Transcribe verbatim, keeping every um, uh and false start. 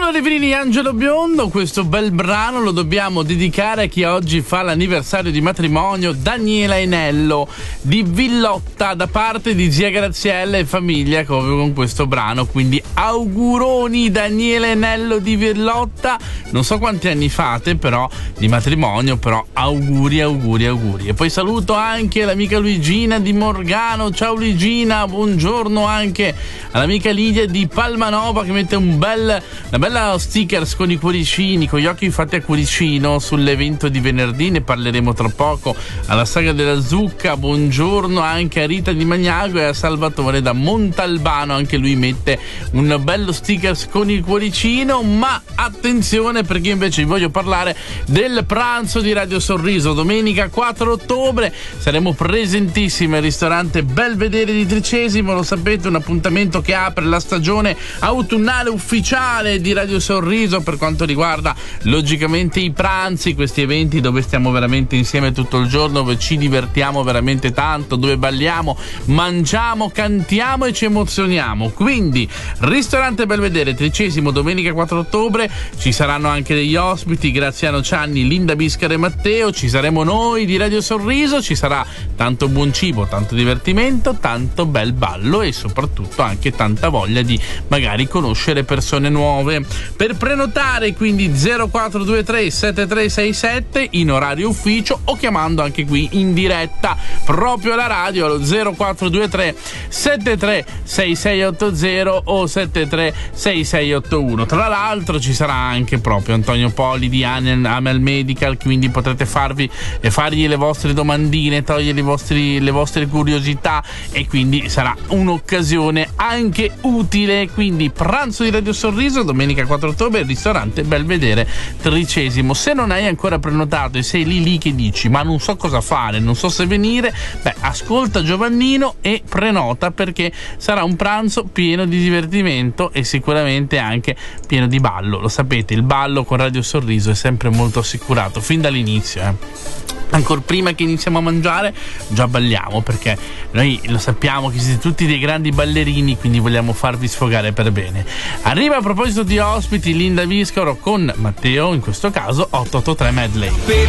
Paolo De Vinini, Angelo Biondo. Questo bel brano lo dobbiamo dedicare a chi oggi fa l'anniversario di matrimonio, Daniela e Nello di Villotta, da parte di zia Graziella e famiglia, con questo brano. Quindi auguroni Daniela e Nello di Villotta. Non so quanti anni fate però di matrimonio, però auguri, auguri, auguri. E poi saluto anche l'amica Luigina di Morgano. Ciao Luigina, buongiorno anche all'amica Lidia di Palmanova, che mette un bel, una bella stickers con i cuoricini, con gli occhi fatti a cuoricino sull'evento di venerdì. Ne parleremo tra poco. Alla saga della zucca, buongiorno anche a Rita di Magnago e a Salvatore da Montalbano, anche lui mette un bello stickers con il cuoricino. Ma attenzione, perché invece vi voglio parlare del pranzo di Radio Sorriso. Domenica quattro ottobre saremo presentissimi al ristorante Belvedere di Tricesimo, lo sapete, un appuntamento che apre la stagione autunnale ufficiale di Radio Sorriso per quanto riguarda logicamente i pranzi, questi eventi dove stiamo veramente insieme tutto il giorno, dove ci divertiamo veramente tanto, dove balliamo, mangiamo, cantiamo e ci emozioniamo. Quindi ristorante Belvedere Tricesimo, domenica quattro ottobre. Ci saranno anche degli ospiti, Graziano Cianni, Linda Biscari e Matteo, ci saremo noi di Radio Sorriso, ci sarà tanto buon cibo, tanto divertimento, tanto bel ballo e soprattutto anche tanta voglia di magari conoscere persone nuove. Per prenotare quindi zero quattro due tre sette tre sei sette in orario ufficio o chiamando anche qui in diretta proprio alla radio allo zero quattro due tre sette tre sei sei otto zero o sette tre sei sei otto uno. Tra l'altro ci sarà anche proprio Antonio Poli di Amel Medical, quindi potrete farvi e fargli le vostre domandine, togliere i vostri, le vostre curiosità, e quindi sarà un'occasione anche utile. Quindi pranzo di Radio Sorriso domenica quattro ottobre, ristorante Belvedere Tricesimo. Se non hai ancora prenotato e sei lì lì che dici ma non so cosa fare, non so se venire, beh, ascolta Giovannino e prenota, perché sarà un pranzo pieno di divertimento e sicuramente anche pieno di ballo. Lo sapete, il ballo con Radio Sorriso è sempre molto assicurato fin dall'inizio, eh. Ancora prima che iniziamo a mangiare già balliamo, perché noi lo sappiamo che siete tutti dei grandi ballerini, quindi vogliamo farvi sfogare per bene. Arriva, a proposito di ospiti, Linda Viscaro con Matteo, in questo caso otto otto tre Medley.